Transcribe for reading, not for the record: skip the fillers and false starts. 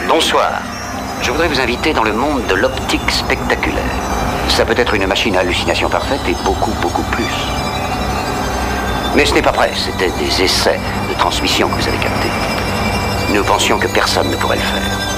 Bonsoir. Je voudrais vous inviter dans le monde de l'optique spectaculaire. Ça peut être une machine à hallucination parfaite et beaucoup, beaucoup plus. Mais ce n'est pas vrai, c'était des essais de transmission que vous avez captés. Nous pensions que personne ne pourrait le faire.